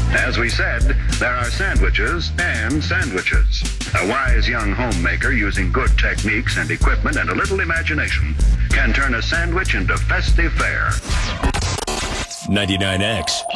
As we said, there are sandwiches and sandwiches. A wise young homemaker using good techniques and equipment and a little imagination can turn a sandwich into festive fare. 99X